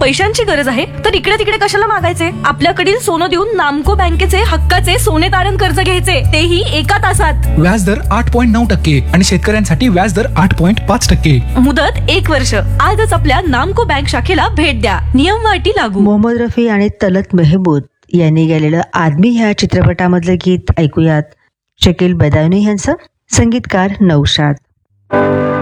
पैशांची गरज आहे तर इकडे तिकडे कशाला मागायचे? आपल्याकडील सोनं देऊन नामको बँकेचे हक्काचे सोने तारण कर्ज घ्यायचे, तेही एका तासात. व्याजदर 8.9% आणि शेतकऱ्यांसाठी व्याजदर 8.5%. मुदत 1 वर्ष. आजच आपल्या नामको बँक शाखेला भेट द्या. नियम व अटी लागू. मोहम्मद रफी आणि तलत मेहबूद यांनी गायलेलं आदमी ह्या चित्रपटामधलं गीत ऐकूयात. शकील बदायुनी यांचं, संगीतकार नौशाद.